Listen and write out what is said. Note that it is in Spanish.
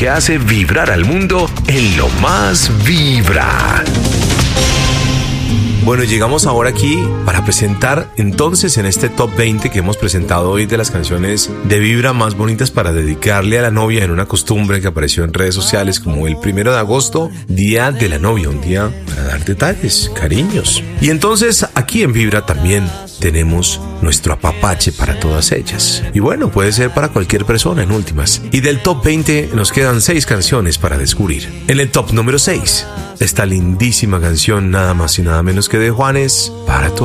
que hace vibrar al mundo en lo más vibra. Bueno, llegamos ahora aquí para presentar entonces en este top 20 que hemos presentado hoy de las canciones de Vibra más bonitas para dedicarle a la novia en una costumbre que apareció en redes sociales como el 1 de agosto, Día de la Novia, un día para dar detalles, cariños. Y entonces aquí en Vibra también tenemos nuestro apapache para todas ellas. Y bueno, puede ser para cualquier persona en últimas. Y del top 20 nos quedan 6 canciones para descubrir. En el top número 6, esta lindísima canción nada más y nada menos que de Juanes, para todas.